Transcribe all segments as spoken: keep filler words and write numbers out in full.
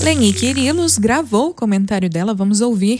Leni Quirilos gravou o comentário dela, vamos ouvir.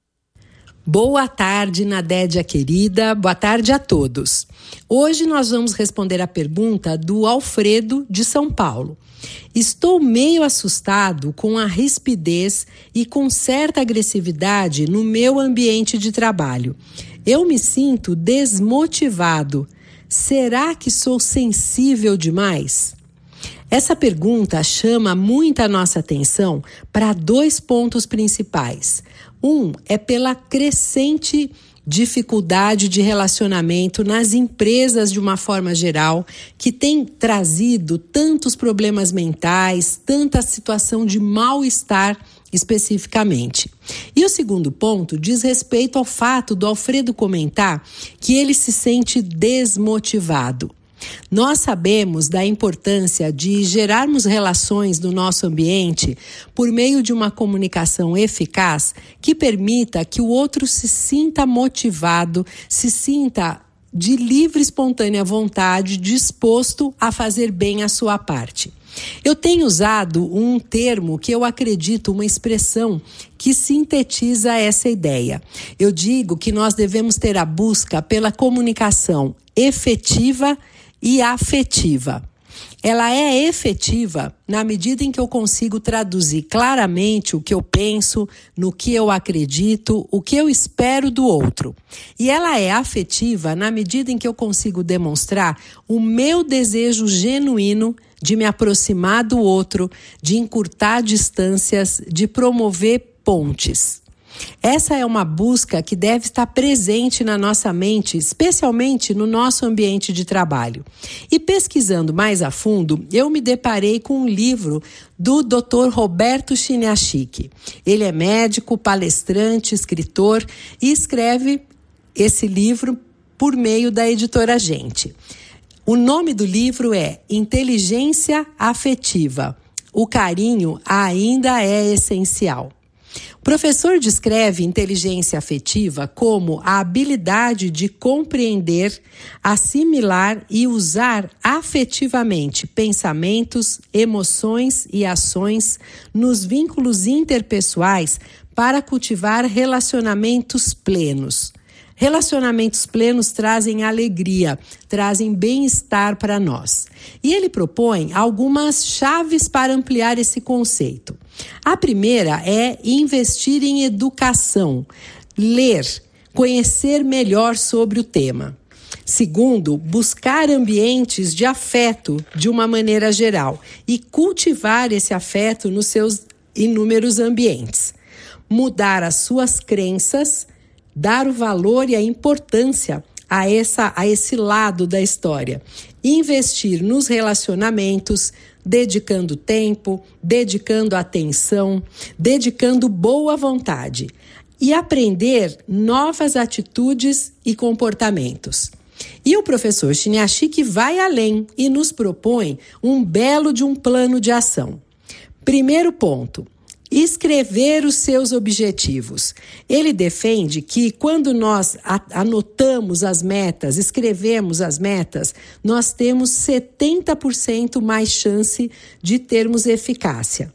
Boa tarde, Nadédia querida, boa tarde a todos. Hoje nós vamos responder a pergunta do Alfredo de São Paulo. Estou meio assustado com a rispidez e com certa agressividade no meu ambiente de trabalho. Eu me sinto desmotivado. Será que sou sensível demais? Essa pergunta chama muita nossa atenção para dois pontos principais. Um é pela crescente dificuldade de relacionamento nas empresas de uma forma geral, que tem trazido tantos problemas mentais, tanta situação de mal-estar especificamente. E o segundo ponto diz respeito ao fato do Alfredo comentar que ele se sente desmotivado. Nós sabemos da importância de gerarmos relações no nosso ambiente por meio de uma comunicação eficaz que permita que o outro se sinta motivado, se sinta de livre e espontânea vontade, disposto a fazer bem a sua parte. Eu tenho usado um termo que eu acredito, uma expressão que sintetiza essa ideia. Eu digo que nós devemos ter a busca pela comunicação efetiva e afetiva. Ela é efetiva na medida em que eu consigo traduzir claramente o que eu penso, no que eu acredito, o que eu espero do outro. E ela é afetiva na medida em que eu consigo demonstrar o meu desejo genuíno de me aproximar do outro, de encurtar distâncias, de promover pontes. Essa é uma busca que deve estar presente na nossa mente, especialmente no nosso ambiente de trabalho. E pesquisando mais a fundo, eu me deparei com um livro do doutor Roberto Chiniachik. Ele é médico, palestrante, escritor e escreve esse livro por meio da editora Gente. O nome do livro é Inteligência Afetiva. O carinho ainda é essencial. O professor descreve inteligência afetiva como a habilidade de compreender, assimilar e usar afetivamente pensamentos, emoções e ações nos vínculos interpessoais para cultivar relacionamentos plenos. Relacionamentos plenos trazem alegria, trazem bem-estar para nós. E ele propõe algumas chaves para ampliar esse conceito. A primeira é investir em educação, ler, conhecer melhor sobre o tema. Segundo, buscar ambientes de afeto de uma maneira geral e cultivar esse afeto nos seus inúmeros ambientes. Mudar as suas crenças, dar o valor e a importância a, essa, a esse lado da história. Investir nos relacionamentos, dedicando tempo, dedicando atenção, dedicando boa vontade e aprender novas atitudes e comportamentos. E o professor Chiniachik vai além e nos propõe um belo de um plano de ação. Primeiro ponto. Escrever os seus objetivos. Ele defende que quando nós anotamos as metas, escrevemos as metas, nós temos setenta por cento mais chance de termos eficácia.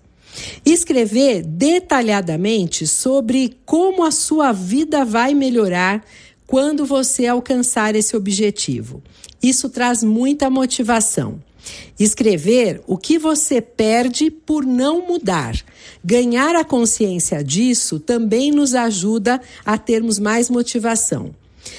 Escrever detalhadamente sobre como a sua vida vai melhorar quando você alcançar esse objetivo. Isso traz muita motivação. Escrever o que você perde por não mudar. Ganhar a consciência disso também nos ajuda a termos mais motivação.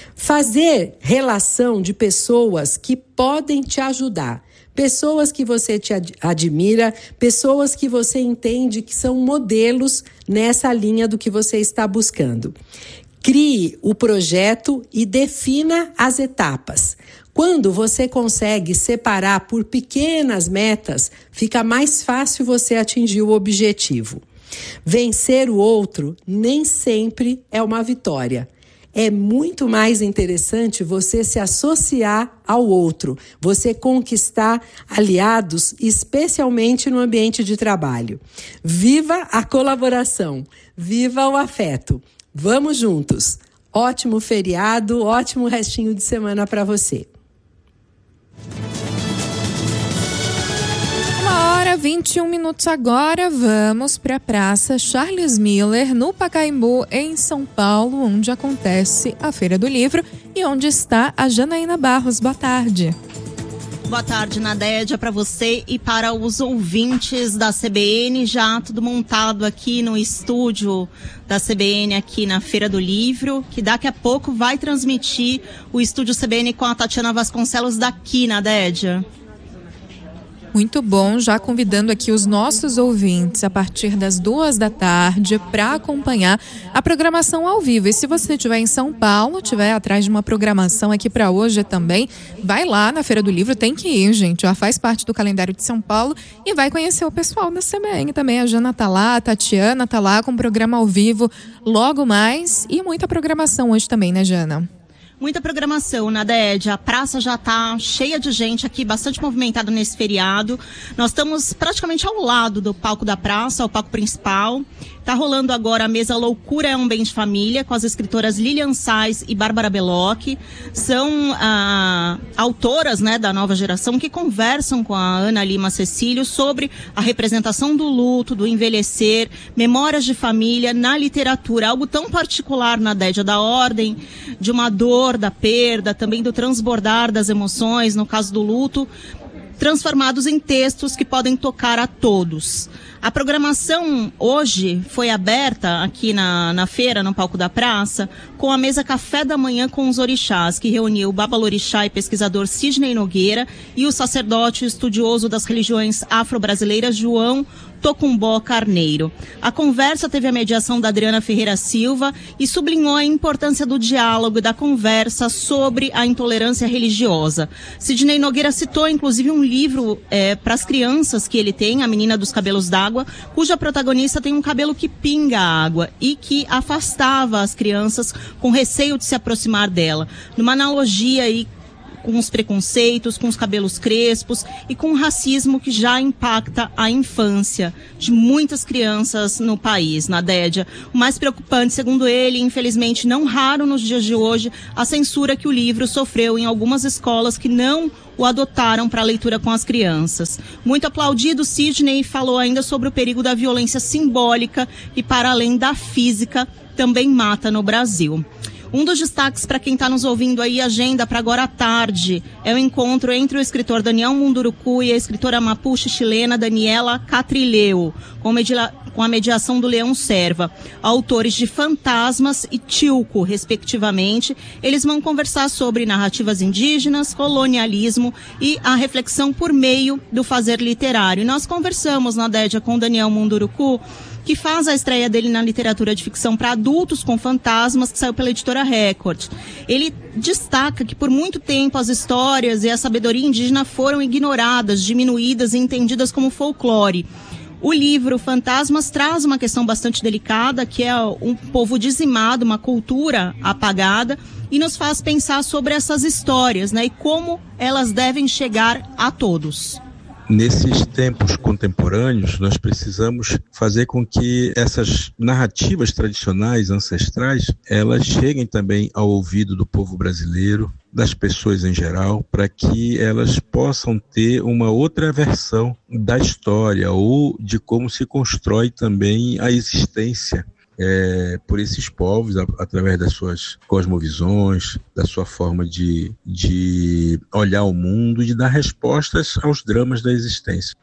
Fazer relação de pessoas que podem te ajudar. Pessoas que você te ad- admira, pessoas que você entende que são modelos nessa linha do que você está buscando. Crie o projeto e defina as etapas. Quando você consegue separar por pequenas metas, fica mais fácil você atingir o objetivo. Vencer o outro nem sempre é uma vitória. É muito mais interessante você se associar ao outro, você conquistar aliados, especialmente no ambiente de trabalho. Viva a colaboração, viva o afeto. Vamos juntos. Ótimo feriado, ótimo restinho de semana para você. Meio-dia, vinte e um minutos agora, vamos para a Praça Charles Miller, no Pacaembu, em São Paulo, onde acontece a Feira do Livro e onde está a Janaína Barros. Boa tarde. Boa tarde, Nadédia, para você e para os ouvintes da C B N, já tudo montado aqui no estúdio da C B N aqui na Feira do Livro, que daqui a pouco vai transmitir o estúdio C B N com a Tatiana Vasconcelos daqui, Nadédia. Muito bom, já convidando aqui os nossos ouvintes a partir das duas da tarde para acompanhar a programação ao vivo. E se você estiver em São Paulo, estiver atrás de uma programação aqui para hoje também, vai lá na Feira do Livro, tem que ir, gente, já faz parte do calendário de São Paulo e vai conhecer o pessoal da C B N também. A Jana tá lá, a Tatiana tá lá com o programa ao vivo logo mais e muita programação hoje também, né, Jana? Muita programação, Nadédia. A praça já está cheia de gente aqui, bastante movimentada nesse feriado. Nós estamos praticamente ao lado do palco da praça, o palco principal. Está rolando agora a mesa Loucura é um Bem de Família, com as escritoras Lilian Sais e Bárbara Belocchi. São ah, autoras, né, da nova geração que conversam com a Ana Lima Cecílio sobre a representação do luto, do envelhecer, memórias de família na literatura. Algo tão particular, Nadédia, da ordem de uma dor, da perda, também do transbordar das emoções, no caso do luto, transformados em textos que podem tocar a todos. A programação hoje foi aberta aqui na, na feira, no palco da praça, com a mesa Café da Manhã com os Orixás, que reuniu o babalorixá e pesquisador Sidney Nogueira e o sacerdote estudioso das religiões afro-brasileiras João Tocumbó Carneiro. A conversa teve a mediação da Adriana Ferreira Silva e sublinhou a importância do diálogo e da conversa sobre a intolerância religiosa. Sidney Nogueira citou, inclusive, um livro é, para as crianças que ele tem, A Menina dos Cabelos d'Água, cuja protagonista tem um cabelo que pinga água e que afastava as crianças com receio de se aproximar dela. Numa analogia aí com os preconceitos, com os cabelos crespos e com o racismo que já impacta a infância de muitas crianças no país, Nadédia. O mais preocupante, segundo ele, infelizmente não raro nos dias de hoje, a censura que o livro sofreu em algumas escolas que não o adotaram para a leitura com as crianças. Muito aplaudido, Sidney falou ainda sobre o perigo da violência simbólica e, para além da física, também mata no Brasil. Um dos destaques para quem está nos ouvindo aí, agenda para agora à tarde, é o encontro entre o escritor Daniel Munduruku e a escritora mapuche chilena Daniela Catrileo, com, media, com a mediação do Leão Serva, autores de Fantasmas e Tilco, respectivamente. Eles vão conversar sobre narrativas indígenas, colonialismo e a reflexão por meio do fazer literário. E nós conversamos, Nadédia, com Daniel Munduruku, que faz a estreia dele na literatura de ficção para adultos com Fantasmas, que saiu pela editora Record. Ele destaca que por muito tempo as histórias e a sabedoria indígena foram ignoradas, diminuídas e entendidas como folclore. O livro Fantasmas traz uma questão bastante delicada, que é um povo dizimado, uma cultura apagada, e nos faz pensar sobre essas histórias, né, e como elas devem chegar a todos. Nesses tempos contemporâneos, nós precisamos fazer com que essas narrativas tradicionais, ancestrais, elas cheguem também ao ouvido do povo brasileiro, das pessoas em geral, para que elas possam ter uma outra versão da história ou de como se constrói também a existência É, por esses povos, a, através das suas cosmovisões, da sua forma de, de olhar o mundo e de dar respostas aos dramas da existência.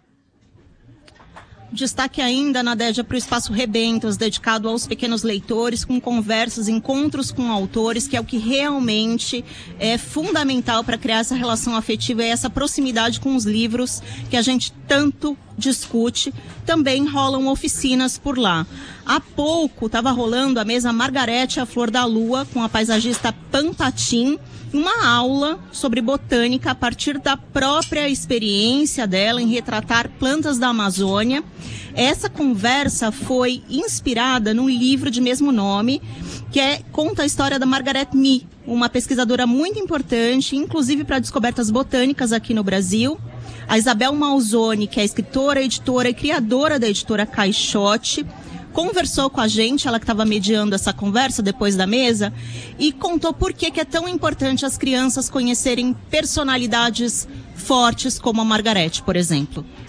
Destaque ainda, Nadédia, para o Espaço Rebentos, dedicado aos pequenos leitores, com conversas, encontros com autores, que é o que realmente é fundamental para criar essa relação afetiva e essa proximidade com os livros que a gente tanto discute. Também rolam oficinas por lá. Há pouco estava rolando a mesa Margarete, a Flor da Lua, com a paisagista Pampatim, uma aula sobre botânica a partir da própria experiência dela em retratar plantas da Amazônia. Essa conversa foi inspirada num livro de mesmo nome, que é, conta a história da Margaret Mee, uma pesquisadora muito importante, inclusive para descobertas botânicas aqui no Brasil. A Isabel Malzone, que é escritora, editora e criadora da editora Caixote, conversou com a gente, ela que estava mediando essa conversa depois da mesa, e contou por que, que é tão importante as crianças conhecerem personalidades fortes como a Margarete, por exemplo.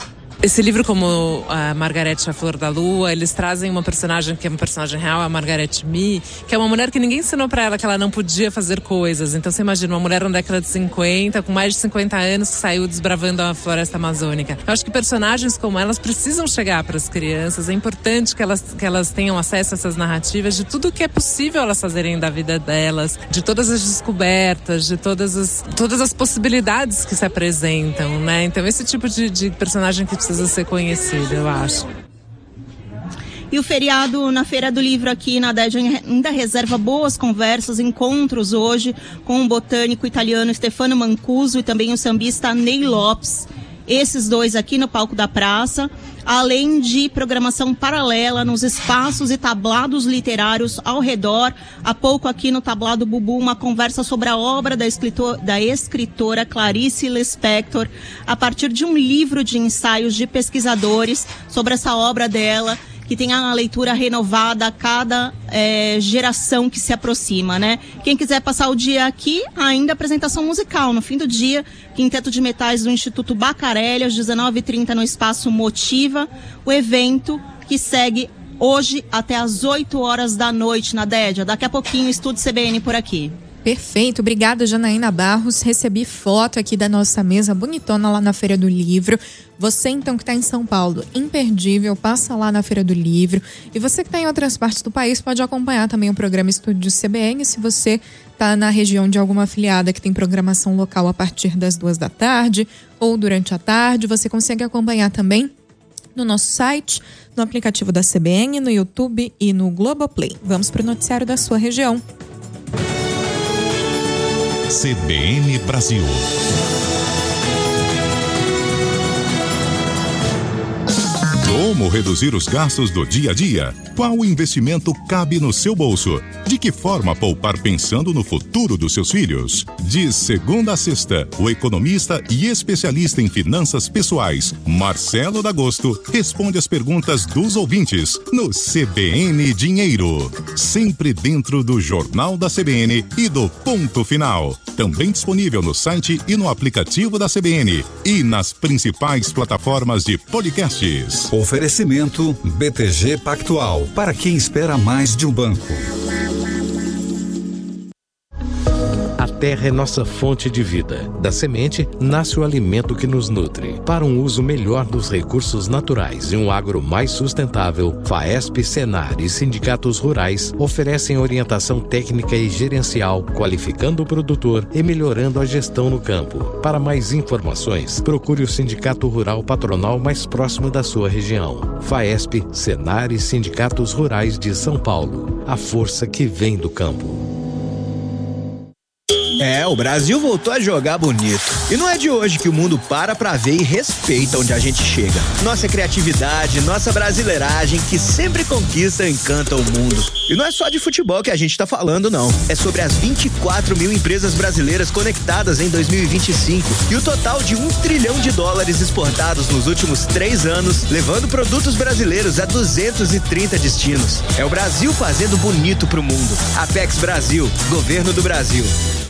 Esse livro, como a Margarete a Flor da Lua, eles trazem uma personagem que é uma personagem real, a Margarete Mee, que é uma mulher que ninguém ensinou pra ela que ela não podia fazer coisas. Então você imagina uma mulher na década de cinquenta, com mais de cinquenta anos, que saiu desbravando a floresta amazônica. Eu acho que personagens como elas precisam chegar para as crianças. É importante que elas, que elas tenham acesso a essas narrativas de tudo que é possível elas fazerem da vida delas, de todas as descobertas, de todas as, todas as possibilidades que se apresentam, né? Então esse tipo de, de personagem que precisa ser conhecido, eu acho. E o feriado na Feira do Livro aqui na D E D ainda reserva boas conversas, encontros hoje com o botânico italiano Stefano Mancuso e também o sambista Ney Lopes. Esses dois aqui no palco da praça, além de programação paralela nos espaços e tablados literários ao redor. Há pouco aqui no Tablado Bubu, uma conversa sobre a obra da, escritor, da escritora Clarice Lispector, a partir de um livro de ensaios de pesquisadores sobre essa obra dela, que tem a leitura renovada a cada é, geração que se aproxima, né? Quem quiser passar o dia aqui, ainda apresentação musical. No fim do dia, Quinteto de Metais do Instituto Bacarelli, às dezenove e trinta no Espaço Motiva. O evento que segue hoje até às oito horas da noite na D E D. Daqui a pouquinho, Estúdio C B N por aqui. Perfeito, obrigada Janaína Barros, recebi foto aqui da nossa mesa bonitona lá na Feira do Livro. Você então que está em São Paulo, imperdível, passa lá na Feira do Livro. E você que está em outras partes do país pode acompanhar também o programa Estúdio C B N. Se você está na região de alguma afiliada que tem programação local a partir das duas da tarde ou durante a tarde, você consegue acompanhar também no nosso site, no aplicativo da C B N, no YouTube e no Globoplay. Vamos para o noticiário da sua região. C B N Brasil. Como reduzir os gastos do dia a dia? Qual investimento cabe no seu bolso? De que forma poupar pensando no futuro dos seus filhos? De segunda a sexta, o economista e especialista em finanças pessoais, Marcelo D'Agosto, responde as perguntas dos ouvintes no C B N Dinheiro. Sempre dentro do Jornal da C B N e do Ponto Final. Também disponível no site e no aplicativo da C B N e nas principais plataformas de podcasts. Oferecimento B T G Pactual, para quem espera mais de um banco. A terra é nossa fonte de vida. Da semente nasce o alimento que nos nutre. Para um uso melhor dos recursos naturais e um agro mais sustentável, FAESP, Senar e sindicatos rurais oferecem orientação técnica e gerencial, qualificando o produtor e melhorando a gestão no campo. Para mais informações, procure o Sindicato Rural Patronal mais próximo da sua região. FAESP, Senar e sindicatos rurais de São Paulo. A força que vem do campo. É, o Brasil voltou a jogar bonito. E não é de hoje que o mundo para pra ver e respeita onde a gente chega. Nossa criatividade, nossa brasileiragem, que sempre conquista e encanta o mundo. E não é só de futebol que a gente tá falando, não. É sobre as vinte e quatro mil empresas brasileiras conectadas em dois mil e vinte e cinco e o total de um trilhão de dólares exportados nos últimos três anos, levando produtos brasileiros a duzentos e trinta destinos. É o Brasil fazendo bonito pro mundo. Apex Brasil, Governo do Brasil.